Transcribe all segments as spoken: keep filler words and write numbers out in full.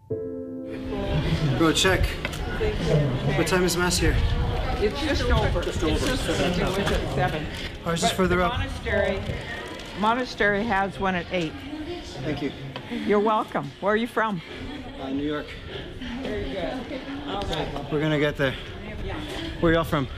Go check. What time is Mass here? It's just over. Just over. It's just it was at seven. Ours is further up. Monastery, monastery has one at eight. Thank you. You're welcome. Where are you from? Uh, New York. Very good. All right. We're gonna get there. Where y'all from?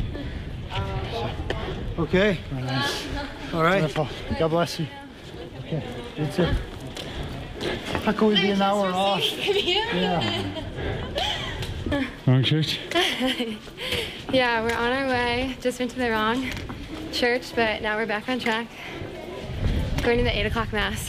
Okay. Very nice. All right. Wonderful. God bless you. Okay. You too. How can we be an hour off? Yeah. Wrong church? Yeah, we're on our way. Just went to the wrong church, but now we're back on track. Going to the eight o'clock Mass.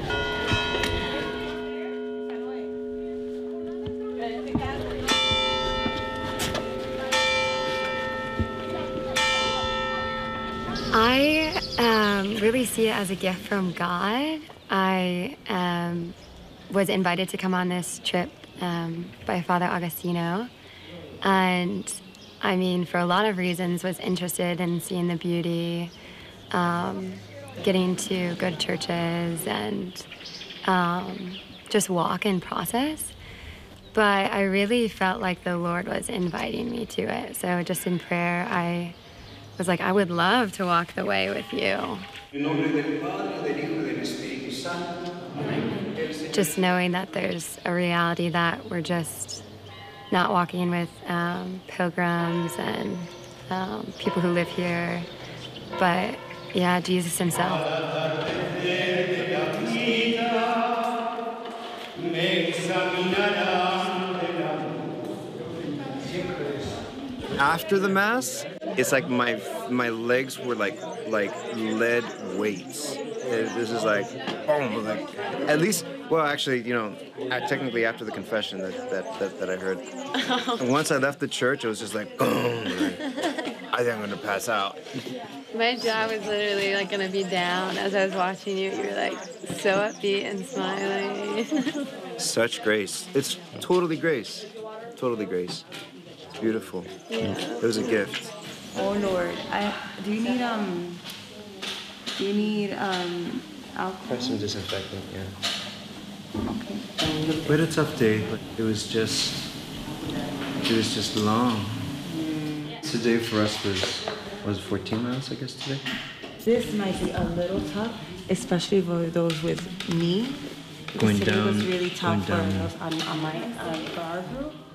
I um, really see it as a gift from God. I um, was invited to come on this trip um, by Father Agostino, and I mean, for a lot of reasons, was interested in seeing the beauty, um, getting to go to churches, and um, just walk and process. But I really felt like the Lord was inviting me to it. So just in prayer, I was like, I would love to walk the way with you. Just knowing that there's a reality that we're just not walking with um, pilgrims and um, people who live here, but yeah, Jesus himself. After the Mass, it's like my my legs were like like lead weights. It, this is like, boom, like at least. Well, actually, you know, technically after the confession that that that, that I heard. And once I left the church, it was just like, boom. Like, I think I'm gonna pass out. My jaw was literally like gonna be down as I was watching you. You were like so upbeat and smiling. Such grace. It's totally grace. Totally grace. It's beautiful. Yeah. It was a gift. Oh Lord, I do you need um do you need um alcohol? Try some disinfectant, yeah. Okay. We had a tough day, but it was just it was just long. Today for us was was fourteen miles, I guess today. This might be a little tough, especially for those with me. Going Today down, was really tough going down. for us on, on my uh, for our group.